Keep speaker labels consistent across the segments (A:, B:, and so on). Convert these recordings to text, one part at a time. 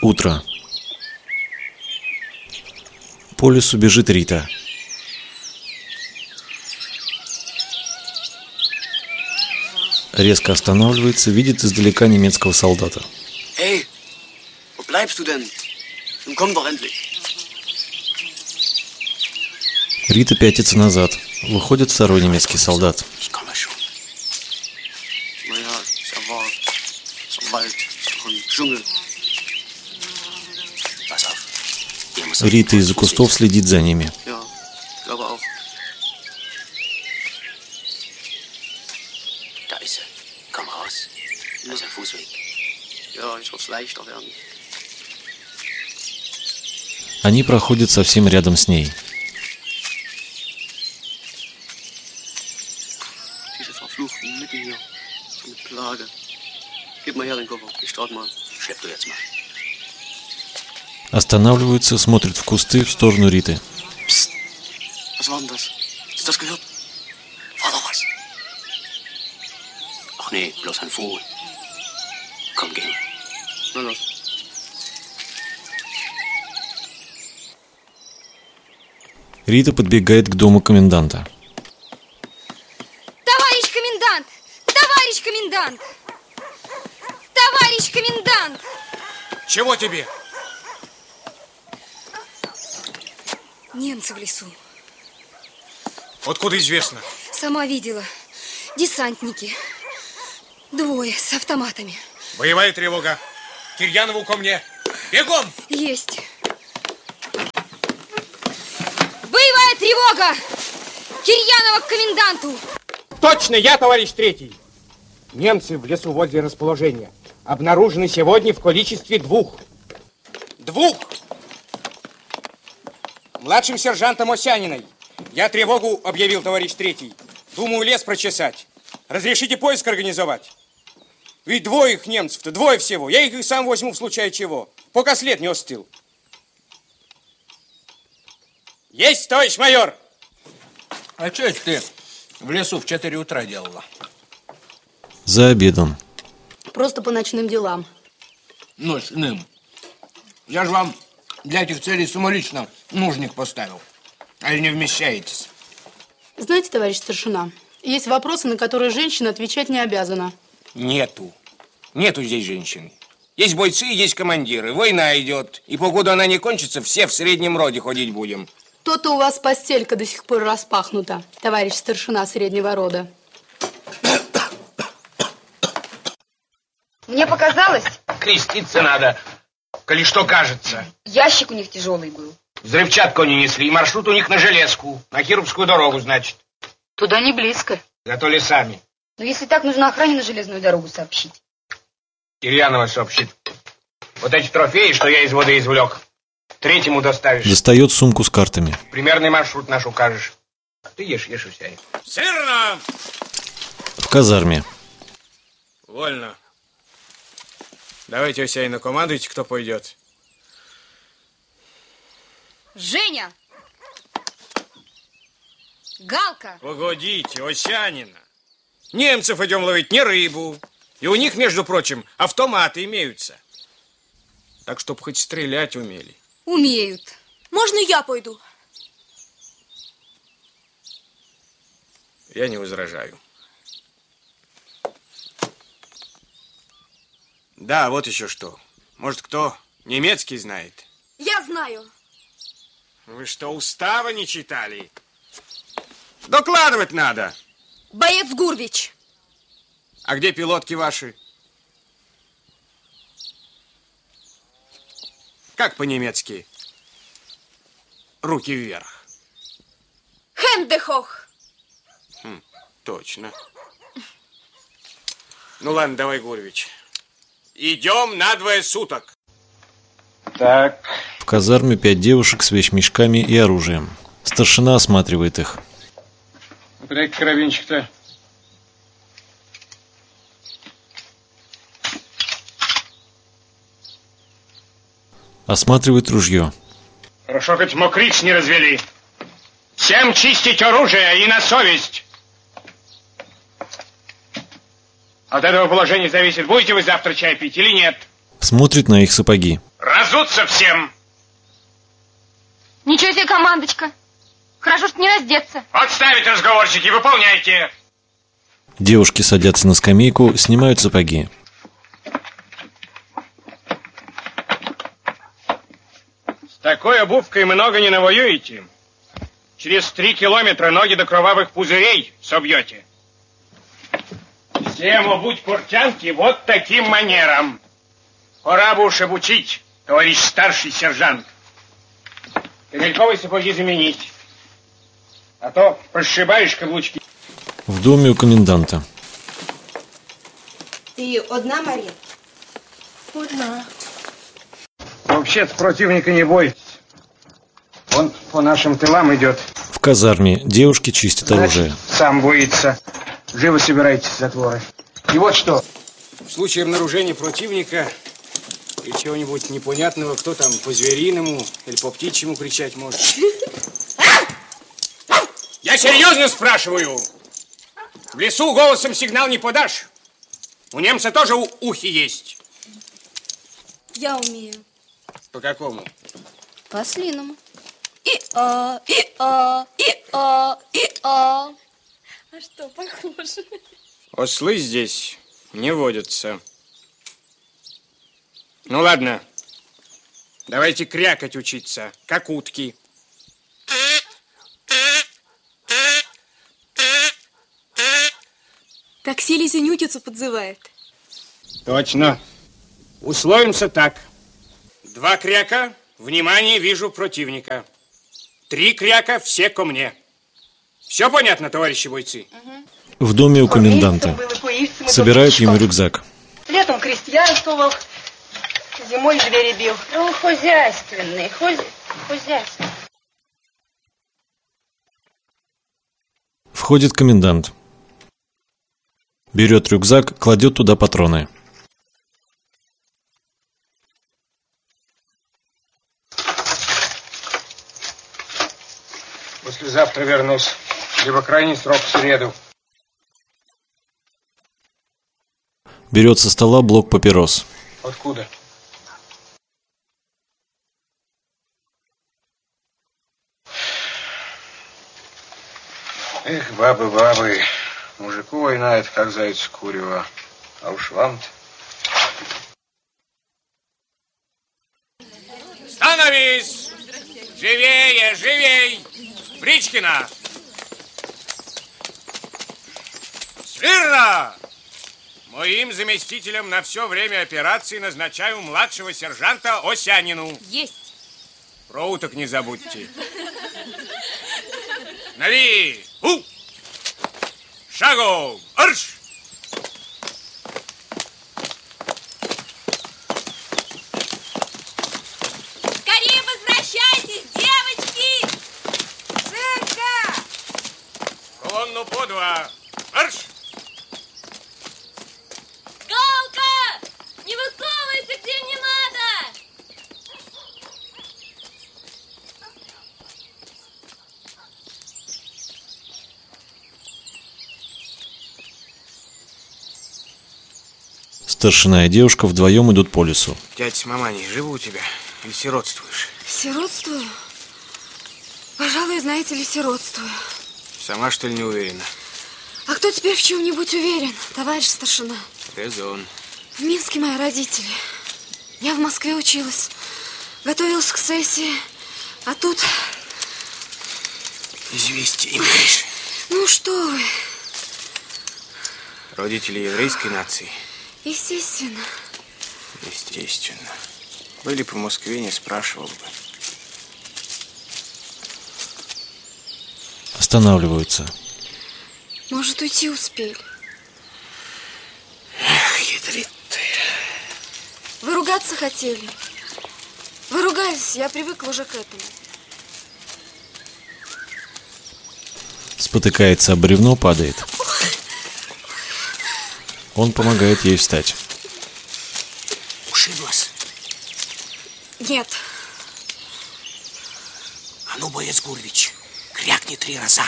A: Утро. По лесу бежит Рита. Резко останавливается, видит издалека немецкого солдата.
B: Эй, wo bleibst du denn? Nun komm doch endlich.
A: Рита пятится назад. Выходит второй немецкий солдат. Рита из-за кустов следит за ними. Они проходят совсем рядом с ней. Останавливаются, смотрят в кусты в сторону Риты. Рита подбегает к дому коменданта.
C: Товарищ комендант! Товарищ комендант! Товарищ комендант!
D: Чего тебе?
C: Немцы в лесу.
D: Откуда известно?
C: Сама видела. Десантники. Двое с автоматами.
D: Боевая тревога. Кирьянову ко мне. Бегом!
C: Есть. Боевая тревога! Кирьянова к коменданту!
E: Точно, я, товарищ третий. Немцы в лесу возле расположения обнаружены сегодня в количестве двух. Младшим сержантом Осяниной. Я тревогу объявил, товарищ третий. Думаю, лес прочесать. Разрешите поиск организовать? Ведь двое их немцев-то, двое всего. Я их и сам возьму в случае чего. Пока след не остыл. Есть, товарищ майор!
F: А что это ты в лесу в 4 утра делала?
A: За обедом.
G: Просто по ночным делам.
F: Ночным. Я же вам для этих целей самолично нужник поставил. А не вмещаетесь?
G: Знаете, товарищ старшина, есть вопросы, на которые женщина отвечать не обязана.
F: Нету здесь женщин. Есть бойцы, есть командиры. Война идет. И покуда она не кончится, все в среднем роде ходить будем.
G: То-то у вас постелька до сих пор распахнута, товарищ старшина среднего рода.
H: Мне показалось?
F: Креститься надо, коли что кажется.
H: Ящик у них тяжелый был.
F: Взрывчатку они несли, и маршрут у них на Железку, на Кировскую дорогу, значит.
H: Туда не близко.
F: Зато лесами.
H: Но если так, нужно охране на железную дорогу сообщить.
F: Кирьянова сообщит. Вот эти трофеи, что я из воды извлек, третьему доставишь.
A: Достает сумку с картами.
F: Примерный маршрут наш укажешь. Ты ешь, Усяй.
D: Сырно!
A: В казарме.
D: Вольно. Давайте, Усяйна, командуйте, кто пойдет.
C: Женя! Галка!
D: Погодите, Осянина. Немцев идем ловить, не рыбу. И у них, между прочим, автоматы имеются. Так, чтоб хоть стрелять умели.
C: Умеют.
I: Можно я пойду?
D: Я не возражаю. Да, вот еще что. Может, кто немецкий знает?
I: Я знаю.
D: Вы что, устава не читали? Докладывать надо.
I: Боец Гурвич.
D: А где пилотки ваши? Как по-немецки? Руки вверх.
I: Хендехох.
D: Точно. Ну ладно, давай, Гурвич. Идем на 2 суток.
E: Так.
A: В казарме 5 девушек с вещмешками и оружием. Старшина осматривает их.
E: Дай карабинчик-то.
A: Осматривает ружье.
E: Хорошо, хоть мокриц не развели. Всем чистить оружие и на совесть. От этого положения зависит, будете вы завтра чай пить или нет.
A: Смотрит на их сапоги.
D: Разуться всем!
H: Ничего себе командочка. Хорошо, что не раздеться.
D: Отставить разговорчики, выполняйте!
A: Девушки садятся на скамейку, снимают сапоги.
D: С такой обувкой много не навоюете. Через 3 километра ноги до кровавых пузырей собьете. Всем обуть портянки вот таким манером. Пора бы уж обучить, товарищ старший сержант. Камельковые сапоги заменить. А то прошибаешь каблучки.
A: В доме у коменданта.
I: Ты одна, Мария?
E: Одна. Вообще-то противника не бойтесь. Он по нашим тылам идет.
A: В казарме девушки чистят оружие.
E: Сам боится. Живо собирайтесь затворы. И вот что. В случае обнаружения противника или чего-нибудь непонятного, кто там по-звериному или по-птичьему кричать может.
D: Я серьезно спрашиваю. В лесу голосом сигнал не подашь. У немца тоже ухи есть.
I: Я умею.
E: По какому?
C: По-ослиному.
I: И-а, и-а, и-а, и-а. А что, похоже?
D: Ослы здесь не водятся. Ну ладно. Давайте крякать учиться, как утки.
I: Так селезень утицу подзывает.
D: Точно. Условимся так. 2 кряка, внимание, вижу противника. 3 кряка, все ко мне. Все понятно, товарищи бойцы?
A: В доме у коменданта. Собирают ему рюкзак.
H: Летом крестьянствовал, зимой звери бил. Ну, хозяйственный, хозяйственный.
A: Входит комендант. Берет рюкзак, кладет туда патроны.
E: Послезавтра вернусь. Либо крайний срок в среду.
A: Берет со стола блок папирос.
E: Откуда? Эх, бабы, бабы. Мужику война — это как зайцу курево. А уж вам-то...
D: Становись! Живее, живей! Бричкина! Смирно! Моим заместителем на все время операции назначаю младшего сержанта Осянину.
C: Есть.
D: Про уток не забудьте. Нали! Шагом! Арш!
I: Скорее возвращайтесь, девочки! Сынка!
D: Колонну по 2. Марш!
I: Галка! Не высовывайся, где не надо!
A: Старшина и девушка вдвоем идут по лесу.
F: Дядя с маманей живы у тебя? Или сиротствуешь?
I: Сиротствую? Пожалуй, знаете ли, сиротствую.
F: Сама, что ли, не уверена?
I: А кто теперь в чем-нибудь уверен, товарищ старшина?
F: Резон.
I: В Минске мои родители. Я в Москве училась. Готовилась к сессии. А тут...
F: Известие имеешь?
I: Ну что вы.
F: Родители еврейской нации?
I: Естественно.
F: Естественно. Были по Москве, не спрашивал бы.
A: Останавливаются.
I: Может, уйти успели.
F: Эх, ядрит ты.
I: Вы ругаться хотели? Вы ругались, я привыкла уже к этому.
A: Спотыкается об бревно, падает. Он помогает ей встать.
F: Ушиблась?
I: Нет.
F: А ну, боец Гурвич, крякни 3 раза.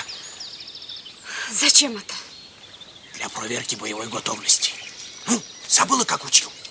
I: Зачем это?
F: Для проверки боевой готовности. Ну, забыла, как учил?